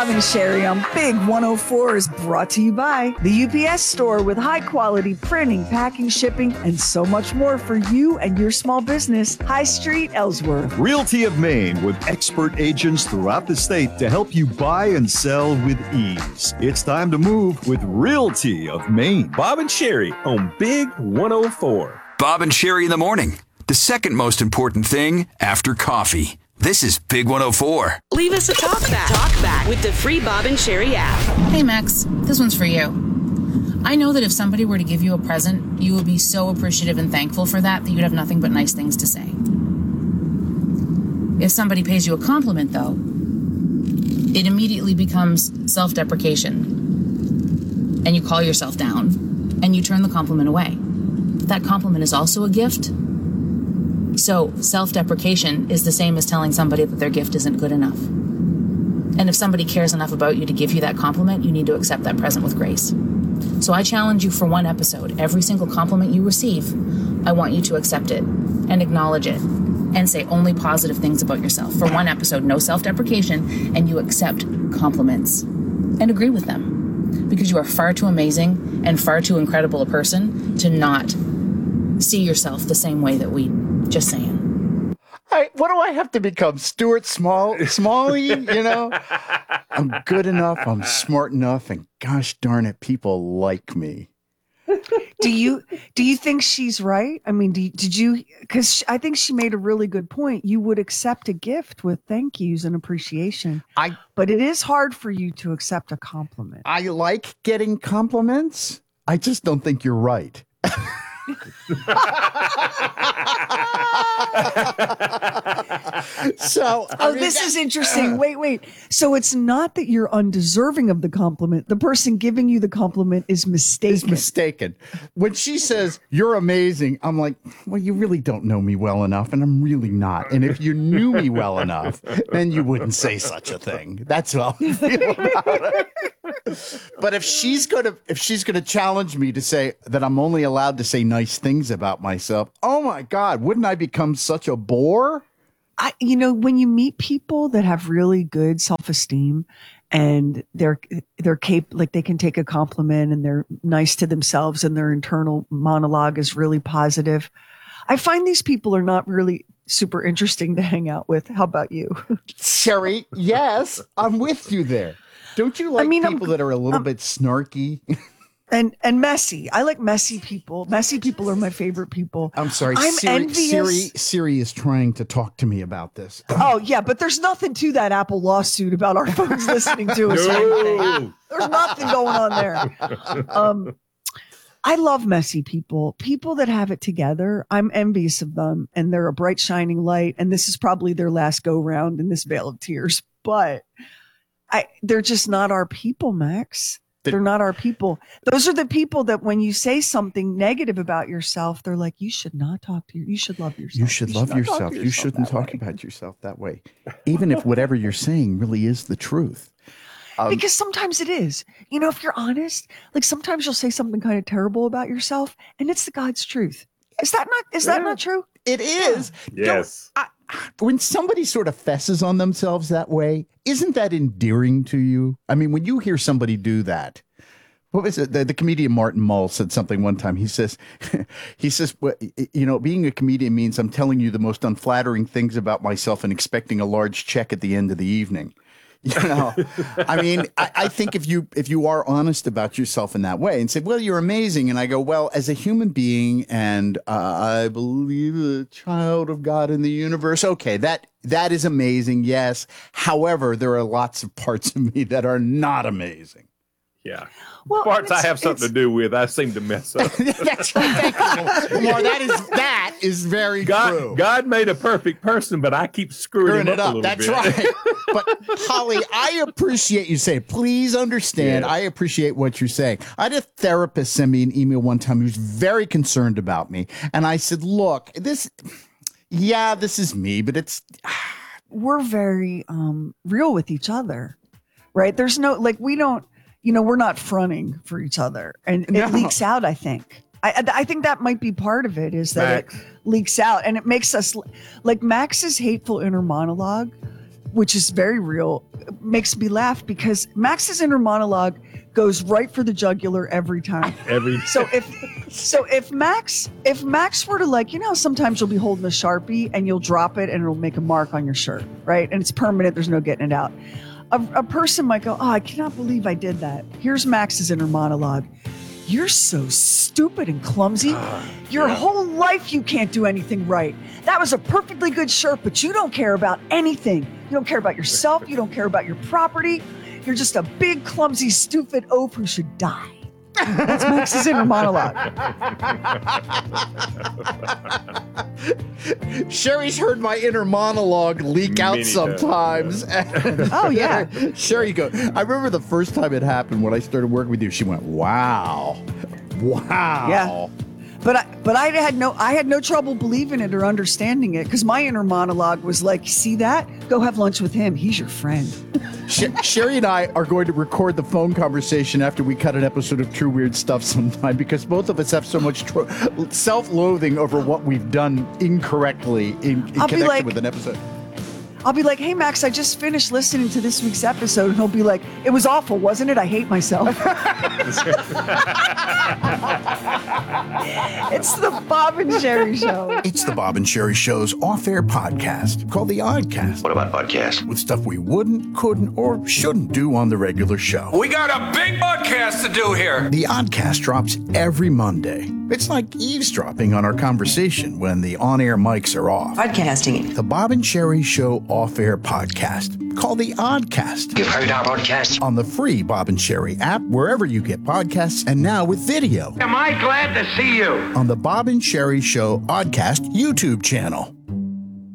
Bob and Sherry on Big 104 is brought to you by the UPS Store with high-quality printing, packing, shipping, and so much more for you and your small business. High Street, Ellsworth. Realty of Maine with expert agents throughout the state to help you buy and sell with ease. It's time to move with Realty of Maine. Bob and Sherry on Big 104. Bob and Sherry in the morning. The second most important thing after coffee. This is Big 104. Leave us a talk back with the free Bob and Sherry app. Hey, Max, this one's for you. I know that if somebody were to give you a present, you would be so appreciative and thankful for that you'd have nothing but nice things to say. If somebody pays you a compliment, though, it immediately becomes self-deprecation. And you call yourself down, and you turn the compliment away. That compliment is also a gift. So self-deprecation is the same as telling somebody that their gift isn't good enough. And if somebody cares enough about you to give you that compliment, you need to accept that present with grace. So I challenge you for one episode. Every single compliment you receive, I want you to accept it and acknowledge it and say only positive things about yourself. For one episode, no self-deprecation, and you accept compliments and agree with them. Because you are far too amazing and far too incredible a person to not see yourself the same way that we. Just saying. What do I have to become? Stuart Smalley, you know? I'm good enough, I'm smart enough, and gosh darn it, people like me. Do you think she's right? I mean, did you, because I think she made a really good point. You would accept a gift with thank yous and appreciation. But it is hard for you to accept a compliment. I like getting compliments. I just don't think you're right. This is interesting. Wait. So it's not that you're undeserving of the compliment. The person giving you the compliment is mistaken. When she says, you're amazing, I'm like, well, you really don't know me well enough, and I'm really not. And if you knew me well enough, then you wouldn't say such a thing. That's how I feel about it. But if she's gonna challenge me to say that I'm only allowed to say nice things about myself, oh my God, wouldn't I become such a bore? When you meet people that have really good self-esteem and they're capable, like they can take a compliment and they're nice to themselves and their internal monologue is really positive. I find these people are not really super interesting to hang out with. How about you? Sherry, yes, I'm with you there. Don't you like people that are a little bit snarky? And messy. I like messy people. Messy people are my favorite people. I'm sorry. I'm envious. Siri is trying to talk to me about this. Oh, yeah, but there's nothing to that Apple lawsuit about our phones listening to us. No. There's nothing going on there. I love messy people. People that have it together. I'm envious of them, and they're a bright, shining light, and this is probably their last go-round in this vale of tears. But they're just not our people, Max. They're not our people. Those are the people that when you say something negative about yourself, they're like, you should not talk to you should love yourself. You should love yourself. You shouldn't talk about yourself that way. Even if whatever you're saying really is the truth. Because sometimes it is. If you're honest, like sometimes you'll say something kind of terrible about yourself and it's the God's truth. Is that not true? It is. Yes. When somebody sort of fesses on themselves that way, isn't that endearing to you? I mean, when you hear somebody do what was it? The comedian Martin Mull said something one time. He says, well, being a comedian means I'm telling you the most unflattering things about myself and expecting a large check at the end of the evening. I mean, I think if you are honest about yourself in that way and say, well, you're amazing. And I go, well, as a human being, and I believe a child of God in the universe. Okay, that is amazing. Yes. However, there are lots of parts of me that are not amazing. Yeah. Well, parts I have something to do with, I seem to mess up. That's right. Thank you, Lamar. That is very true. God made a perfect person, but I keep screwing it up a little That's bit. Right. But Holly, I appreciate you saying, please understand, I appreciate what you're saying. I had a therapist send me an email one time who was very concerned about me. And I said, look, this is me, but we're very real with each other, right? There's no, we don't, we're not fronting for each other, and it leaks out. I think. I think that might be part of it, is that Max. It leaks out, and it makes us like Max's hateful inner monologue which is very real, makes me laugh because Max's inner monologue goes right for the jugular every time. So if Max were to, like, sometimes you'll be holding a Sharpie and you'll drop it and it'll make a mark on your shirt, right? And it's permanent. There's no getting it out. A person might go, I cannot believe I did that. Here's Max's inner monologue. You're so stupid and clumsy. Your whole life you can't do anything right. That was a perfectly good shirt, but you don't care about anything. You don't care about yourself. You don't care about your property. You're just a big, clumsy, stupid oaf who should die. That's Max's inner monologue. Sherry's heard my inner monologue leak out sometimes. Oh, yeah. Sherry goes, I remember the first time it happened when I started working with you. She went, wow. Yeah. But I had no trouble believing it or understanding it because my inner monologue was like, see that? Go have lunch with him. He's your friend. Sherry and I are going to record the phone conversation after we cut an episode of True Weird Stuff sometime because both of us have so much self-loathing over what we've done incorrectly in connection with an episode. I'll be like, hey, Max, I just finished listening to this week's episode. And he'll be like, it was awful, wasn't it? I hate myself. It's the Bob and Sherry Show. It's the Bob and Sherry Show's off-air podcast called The Oddcast. What about podcast? With stuff we wouldn't, couldn't, or shouldn't do on the regular show. We got a big podcast to do here. The Oddcast drops every Monday. It's like eavesdropping on our conversation when the on-air mics are off. Podcasting. The Bob and Sherry Show off-air podcast called The Oddcast. You've heard our podcast? On the free Bob and Sherry app, wherever you get podcasts, and now with video. Am I glad to see you? On the Bob and Sherry Show Oddcast YouTube channel.